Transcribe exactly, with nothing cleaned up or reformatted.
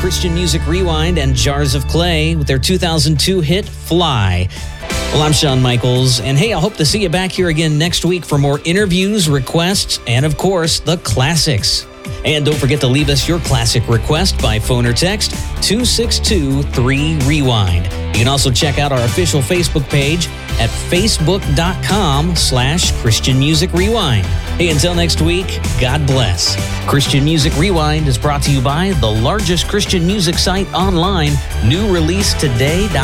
Christian Music Rewind and Jars of Clay with their two thousand two hit, Fly. Well, I'm Shawn Michaels, and hey, I hope to see you back here again next week for more interviews, requests, and of course, the classics. And don't forget to leave us your classic request by phone or text two six two three rewind. You can also check out our official Facebook page at facebook.com slash Christian Music Rewind. Hey, until next week, God bless. Christian Music Rewind is brought to you by the largest Christian music site online, new release today dot com.